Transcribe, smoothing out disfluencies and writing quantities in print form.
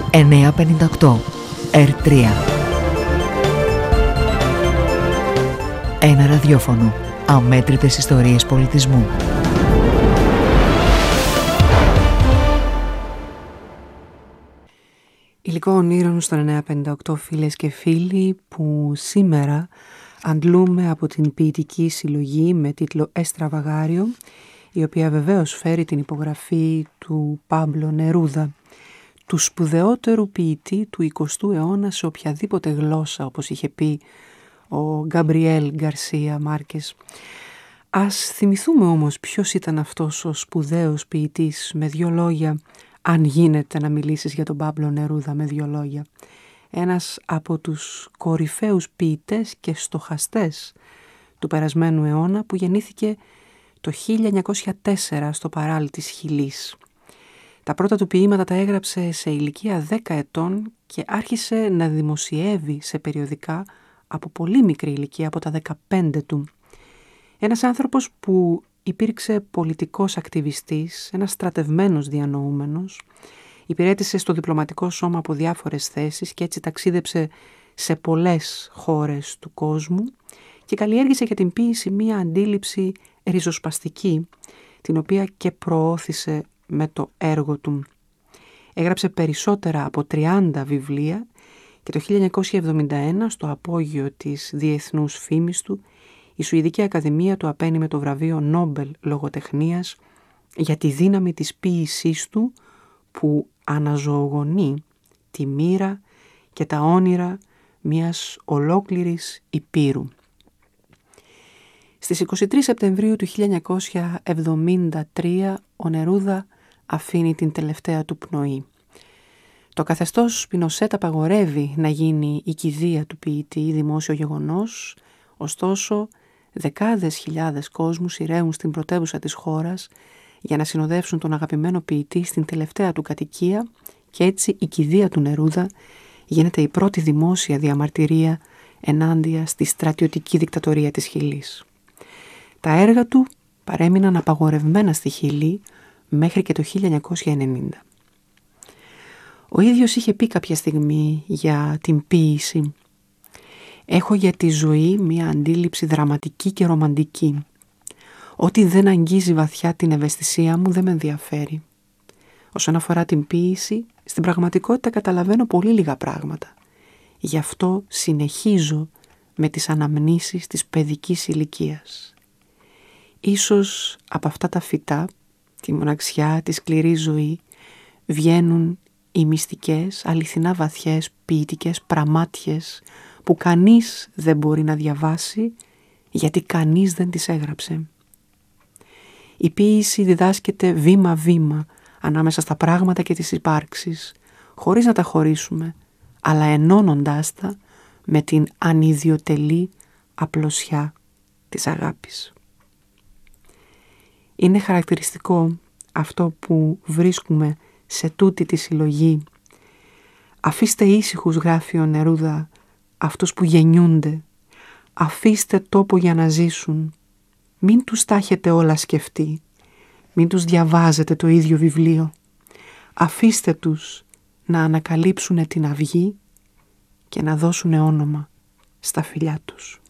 958 R3. Ένα ραδιόφωνο. Αμέτρητες ιστορίες πολιτισμού. Υλικό ονείρων στο 958, φίλες και φίλοι, που σήμερα αντλούμε από την ποιητική συλλογή με τίτλο «Εστραβαγάριο», η οποία βεβαίως φέρει την υπογραφή του Πάμπλο Νερούδα, του σπουδαιότερου ποιητή του 20ου αιώνα σε οποιαδήποτε γλώσσα, όπως είχε πει ο Γκαμπριέλ Γκαρσία Μάρκες. Ας θυμηθούμε όμως ποιος ήταν αυτός ο σπουδαίος ποιητής, με δύο λόγια, αν γίνεται να μιλήσεις για τον Πάμπλο Νερούδα με δύο λόγια. Ένας από τους κορυφαίους ποιητές και στοχαστές του περασμένου αιώνα, που γεννήθηκε το 1904 στο παράλ της Χιλής. Τα πρώτα του ποίηματα τα έγραψε σε ηλικία 10 ετών και άρχισε να δημοσιεύει σε περιοδικά από πολύ μικρή ηλικία, από τα 15 του. Ένας άνθρωπος που υπήρξε πολιτικός ακτιβιστής, ένας στρατευμένος διανοούμενος, υπηρέτησε στο διπλωματικό σώμα από διάφορες θέσεις και έτσι ταξίδεψε σε πολλές χώρες του κόσμου και καλλιέργησε για την ποίηση μία αντίληψη ριζοσπαστική, την οποία και προώθησε με το έργο του. Έγραψε περισσότερα από 30 βιβλία και το 1971, στο απόγειο της διεθνούς φήμης του, η Σουηδική Ακαδημία του απένει με το βραβείο Νόμπελ Λογοτεχνίας για τη δύναμη της ποίησής του, που αναζωογονεί τη μοίρα και τα όνειρα μιας ολόκληρης υπήρου. Στις 23 Σεπτεμβρίου του 1973 ο Νερούδα αφήνει την τελευταία του πνοή. Το καθεστώς Πινοσέτ απαγορεύει να γίνει η κηδεία του ποιητή δημόσιο γεγονός, ωστόσο δεκάδες χιλιάδες κόσμους ηραίουν στην πρωτεύουσα της χώρας για να συνοδεύσουν τον αγαπημένο ποιητή στην τελευταία του κατοικία και έτσι η κηδεία του Νερούδα γίνεται η πρώτη δημόσια διαμαρτυρία ενάντια στη στρατιωτική δικτατορία της Χιλής. Τα έργα του παρέμειναν απαγορευμένα στη Χιλή μέχρι και το 1990. Ο ίδιος είχε πει κάποια στιγμή για την ποίηση: «Έχω για τη ζωή μία αντίληψη δραματική και ρομαντική. Ό,τι δεν αγγίζει βαθιά την ευαισθησία μου δεν με ενδιαφέρει. Όσον αφορά την ποίηση, στην πραγματικότητα καταλαβαίνω πολύ λίγα πράγματα. Γι' αυτό συνεχίζω με τις αναμνήσεις της παιδικής ηλικίας. Ίσως από αυτά τα φυτά, τη μοναξιά, τη σκληρή ζωή, βγαίνουν οι μυστικές, αληθινά βαθιές, ποιητικές πραμάτιες που κανείς δεν μπορεί να διαβάσει γιατί κανείς δεν τις έγραψε. Η ποίηση διδάσκεται βήμα-βήμα ανάμεσα στα πράγματα και τις υπάρξεις, χωρίς να τα χωρίσουμε, αλλά ενώνοντάς τα με την ανιδιοτελή απλωσιά της αγάπης». Είναι χαρακτηριστικό αυτό που βρίσκουμε σε τούτη τη συλλογή. «Αφήστε ήσυχους», γράφει ο Νερούδα, «αυτούς που γεννιούνται. Αφήστε τόπο για να ζήσουν. Μην τους τα έχετε όλα σκεφτεί. Μην τους διαβάζετε το ίδιο βιβλίο. Αφήστε τους να ανακαλύψουν την αυγή και να δώσουν όνομα στα φιλιά τους».